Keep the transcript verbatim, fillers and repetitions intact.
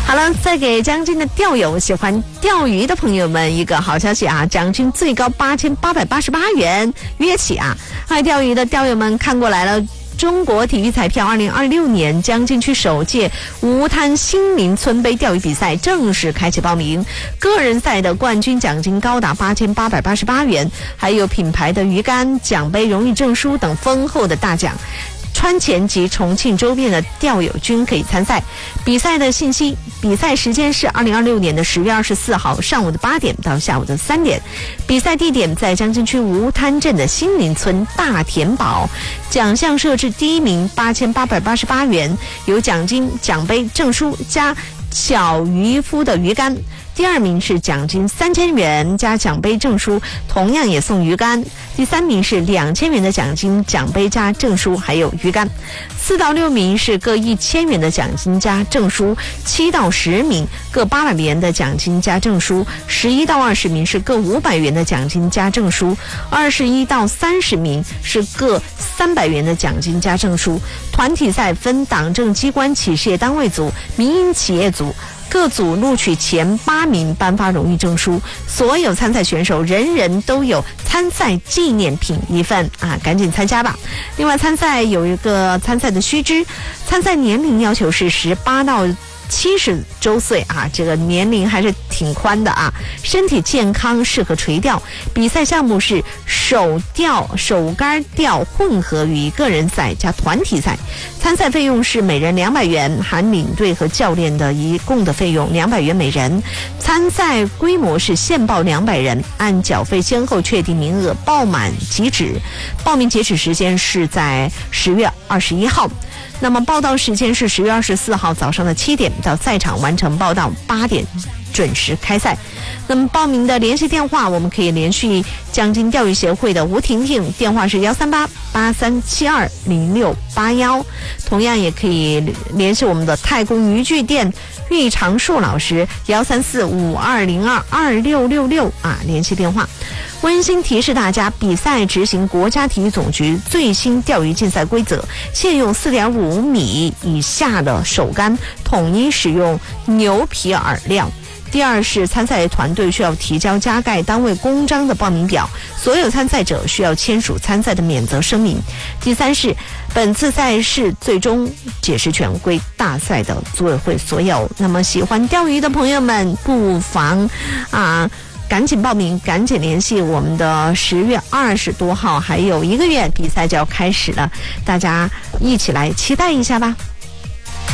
好了，再给将军的钓友、喜欢钓鱼的朋友们一个好消息啊！奖金最高八千八百八十八元约起啊！爱钓鱼的钓友们看过来了。中国体育彩票二零二六年将军区首届吴滩新民村杯钓鱼比赛正式开启报名，个人赛的冠军奖金高达八千八百八十八元，还有品牌的鱼竿、奖杯、荣誉证书等丰厚的大奖。川黔及重庆周边的钓友均可以参赛。比赛的信息，比赛时间是二零二六年的十月二十四号上午的八点到下午的三点。比赛地点在将军区吴滩镇的新民村大田堡。奖项设置第一名八千八百八十八元，有奖金、奖杯、证书加小渔夫的鱼竿。第二名是奖金三千元加奖杯证书，同样也送鱼竿。第三名是两千元的奖金、奖杯加证书，还有鱼竿。四到六名是各一千元的奖金加证书，七到十名各八百元的奖金加证书，十一到二十名是各五百元的奖金加证书，二十一到三十名是各三百元的奖金加证书。团体赛分党政机关企事业单位组、民营企业组。各组录取前八名颁发荣誉证书，所有参赛选手人人都有参赛纪念品一份啊，赶紧参加吧！另外，参赛有一个参赛的须知，参赛年龄要求是十八到七十周岁啊，这个年龄还是挺宽的啊，身体健康，适合垂钓。比赛项目是手钓、手竿钓混合鱼个人赛加团体赛。参赛费用是每人两百元，含领队和教练的一共的费用两百元每人。参赛规模是限报两百人，按缴费先后确定名额，报满即止。报名截止时间是在十月二十一号。那么报到时间是十月二十四号早上的七点，到赛场完成报到，八点准时开赛。那么报名的联系电话，我们可以联系将军钓鱼协会的吴婷婷，电话是幺三八八三七二零六八幺。同样也可以联系我们的太公渔具店玉长树老师，幺三四五二零二二六六六啊，联系电话。温馨提示大家，比赛执行国家体育总局最新钓鱼竞赛规则，现用 四点五米以下的手竿，统一使用牛皮饵料。第二是参赛团队需要提交加盖单位公章的报名表，所有参赛者需要签署参赛的免责声明。第三是本次赛事最终解释权归大赛的组委会所有。那么喜欢钓鱼的朋友们，不妨啊赶紧报名，赶紧联系我们的十月二十多号，还有一个月比赛就要开始了，大家一起来期待一下吧。